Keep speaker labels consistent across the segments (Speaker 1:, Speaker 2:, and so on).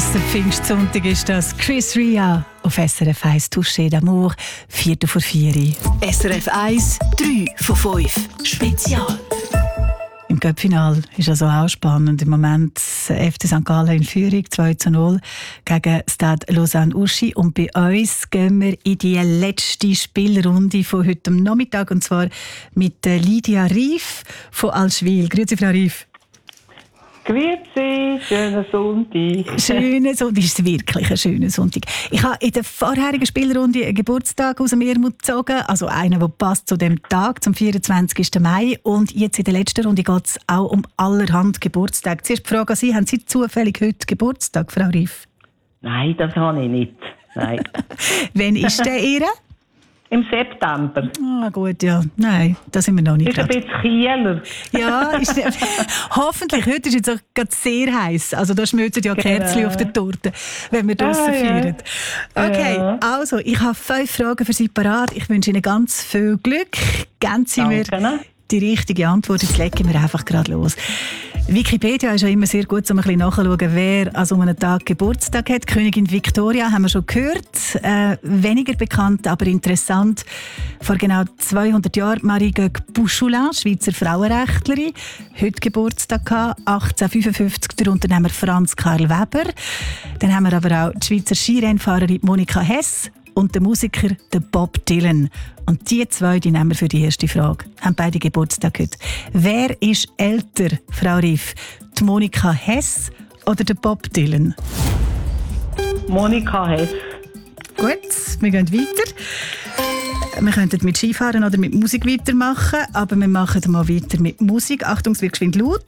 Speaker 1: Weißer Pfingstsonntag ist das. Chris Ria auf SRF 1 Touché d'Amour, 4:04.
Speaker 2: SRF 1, 3 von 5. Spezial.
Speaker 1: Im Cup-Final ist also auch spannend. Im Moment FC St. Gallen in Führung, 2:0 gegen Stade Lausanne-Uschi. Und bei uns gehen wir in die letzte Spielrunde von heute Nachmittag. Und zwar mit Lydia Rief von Allschwil. Grüezi, Frau Rief.
Speaker 3: Grüezi, schönen Sonntag.
Speaker 1: Schönen Sonntag, ist wirklich ein schöner Sonntag. Ich habe in der vorherigen Spielrunde einen Geburtstag aus dem Ärmel gezogen, also einen, der passt zu dem Tag, zum 24. Mai. Und jetzt in der letzten Runde geht es auch um allerhand Geburtstag. Zuerst die Frage an Sie, haben Sie zufällig heute Geburtstag, Frau Rief?
Speaker 3: Nein, das habe ich nicht. Nein.
Speaker 1: Wann ist der Ihre?
Speaker 3: Im September.
Speaker 1: Ah, gut, ja. Nein, da sind wir noch nicht.
Speaker 3: Ist ein bisschen Kieler.
Speaker 1: Ja, hoffentlich. Heute ist es jetzt auch gerade sehr heiß. Also da schmelzen ja Kerzen auf der Torte, wenn wir draussen feiern. Okay, also ich habe 5 Fragen für Sie parat. Ich wünsche Ihnen ganz viel Glück. Geben Sie mir die richtige Antwort. Jetzt legen wir einfach gerade los. Wikipedia ist ja immer sehr gut, um ein bisschen nachzuschauen, wer an so einem Tag Geburtstag hat. Königin Victoria haben wir schon gehört. Weniger bekannt, aber interessant. Vor genau 200 Jahren Marie Bouchoulin, Schweizer Frauenrechtlerin. Heute Geburtstag gehabt, 1855 der Unternehmer Franz Karl Weber. Dann haben wir aber auch die Schweizer Skirennfahrerin Monika Hess und der Musiker der Bob Dylan. Und die zwei, die nehmen wir für die erste Frage. Haben beide Geburtstag heute. Wer ist älter, Frau Rief? Die Monika Hess oder der Bob Dylan?
Speaker 3: Monika Hess.
Speaker 1: Gut, wir gehen weiter. Wir könnten mit Skifahren oder mit Musik weitermachen, aber wir machen mal weiter mit Musik. Achtung, es wird geschwind laut.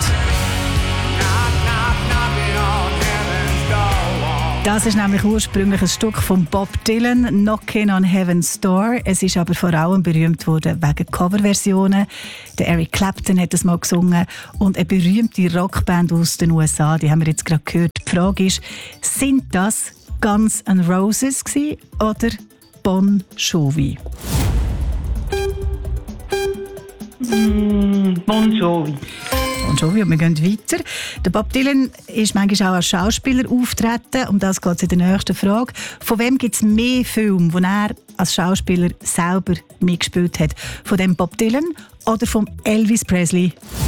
Speaker 1: Das ist nämlich ursprünglich ein Stück von Bob Dylan, «Knockin' on Heaven's Door». Es ist aber vor allem berühmt worden wegen Coverversionen. Der Eric Clapton hat es mal gesungen und eine berühmte Rockband aus den USA, die haben wir jetzt gerade gehört. Die Frage ist, sind das Guns N' Roses gewesen oder Bon Jovi?
Speaker 3: Bon Jovi.
Speaker 1: Bon Jovi, und wir gehen weiter. Der Bob Dylan ist manchmal auch als Schauspieler auftreten. Um das geht es in der nächsten Frage. Von wem gibt es mehr Filme, wo er als Schauspieler selber mitgespielt hat? Von dem Bob Dylan oder von Elvis Presley?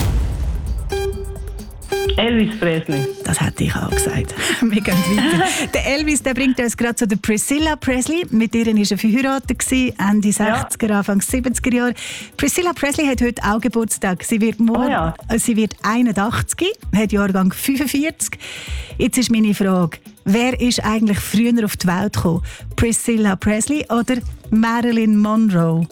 Speaker 3: Elvis Presley.
Speaker 1: Das hätte ich auch gesagt. Wir gehen weiter. Der Elvis, der bringt uns gerade zu der Priscilla Presley. Mit ihr war er verheiratet, Ende 60er, Anfang 70er Jahre. Priscilla Presley hat heute auch Geburtstag. Sie wird sie wird 81, hat Jahrgang 45. Jetzt ist meine Frage, wer ist eigentlich früher auf die Welt gekommen? Priscilla Presley oder Marilyn Monroe?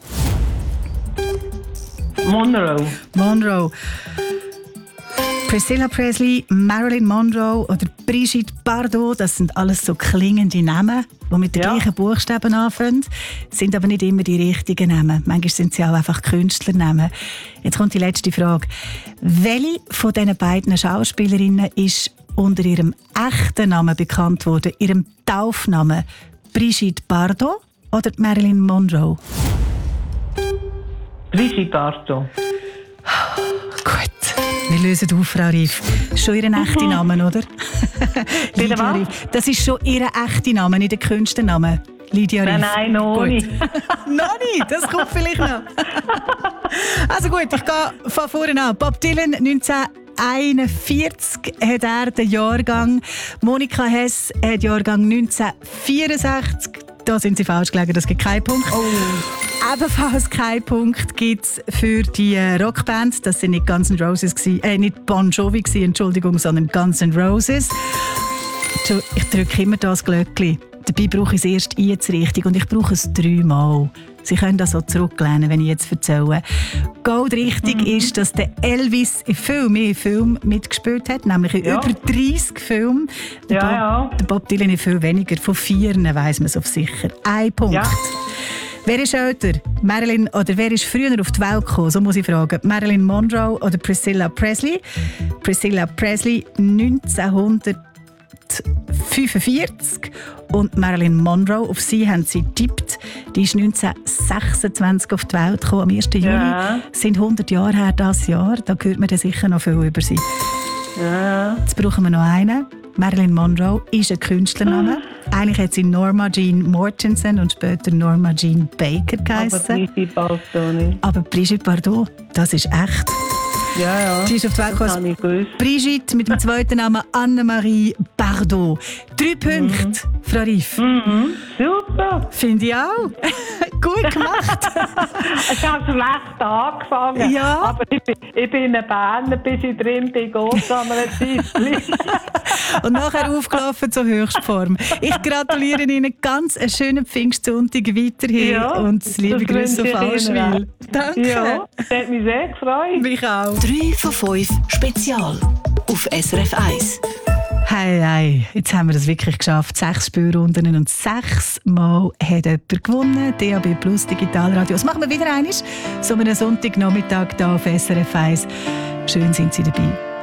Speaker 1: Monroe. Priscilla Presley, Marilyn Monroe oder Brigitte Bardot, das sind alles so klingende Namen, die mit den gleichen Buchstaben anfangen, sind aber nicht immer die richtigen Namen. Manchmal sind sie auch einfach Künstlernamen. Jetzt kommt die letzte Frage. Welche von diesen beiden Schauspielerinnen ist unter ihrem echten Namen bekannt worden, ihrem Taufnamen? Brigitte Bardot oder Marilyn Monroe?
Speaker 3: Brigitte Bardot.
Speaker 1: Gut. Wir lösen auf, Frau Rief. Schon Ihr echter Name, oder?
Speaker 3: Bitte was?
Speaker 1: Das ist schon Ihr echter Name, nicht der Künstlername. Lydia Rief.
Speaker 3: Nein, noch nicht.
Speaker 1: Noch nicht, das kommt vielleicht noch. Also gut, ich gehe von vorne an. Bob Dylan, 1941 hat er den Jahrgang. Monika Hess hat Jahrgang 1964. Da sind Sie falsch gelegen, das gibt keinen Punkt. Ebenfalls keinen Punkt gibt es für die Rockband. Das sind nicht Guns N' Roses, nicht Bon Jovi, Entschuldigung, sondern Guns N' Roses. Ich drücke immer das Glöckchen. Dabei brauche ich es erst jetzt richtig und ich brauche es 3-mal. Sie können das so zurücklehnen, wenn ich jetzt erzähle. Gold richtig ist, dass der Elvis in viel mehr Filmen mitgespielt hat, nämlich in über 30 Filmen. Der Bob Dylan in viel weniger. Von 4 weiss man es auf sicher. 1 Punkt. Ja. Wer ist älter? Marilyn oder wer ist früher auf die Welt gekommen? So muss ich fragen. Marilyn Monroe oder Priscilla Presley? Priscilla Presley 1945 und Marilyn Monroe, auf sie haben sie getippt. Die ist 1926 auf die Welt gekommen, am 1. Juli. Das sind 100 Jahre her, das Jahr. Da hört man dann sicher noch viel über sie.
Speaker 3: Ja.
Speaker 1: Jetzt brauchen wir noch einen. Marilyn Monroe ist ein Künstlername. Eigentlich hat sie Norma Jean Mortensen und später Norma Jean Baker
Speaker 3: Aber
Speaker 1: geheißen.
Speaker 3: Brigitte Bardot nicht.
Speaker 1: Aber Brigitte Bardot, das ist echt.
Speaker 3: Ja.
Speaker 1: Sie ist auf die Welt
Speaker 3: Das
Speaker 1: gekommen.
Speaker 3: habe ich gewusst.
Speaker 1: Brigitte mit dem zweiten Namen Annemarie Bardot. 3 Punkte, Frau Riff.
Speaker 3: Super.
Speaker 1: Finde ich auch. Gut gemacht.
Speaker 3: Es hat schlecht angefangen.
Speaker 1: Ja.
Speaker 3: Aber ich bin ein Berner, bis ich drin bin, geht an einer Zeit.
Speaker 1: Und nachher aufgelaufen zur Höchstform. Ich gratuliere Ihnen ganz einen schönen Pfingstsonntag weiterhin
Speaker 3: Ja,
Speaker 1: und liebe
Speaker 3: das
Speaker 1: Grüße
Speaker 3: wünsche
Speaker 1: auf
Speaker 3: ich Ihnen
Speaker 1: Allschwil. Danke.
Speaker 3: Ja, das hat mich sehr gefreut.
Speaker 1: Mich auch.
Speaker 2: 3 von 5 Spezial auf SRF 1.
Speaker 1: Hey, jetzt haben wir das wirklich geschafft. 6 Spielrunden und 6 Mal hat jemand gewonnen. DAB Plus Digitalradio. Das machen wir wieder einmal. So einen Sonntagnachmittag hier auf SRF 1. Schön sind Sie dabei.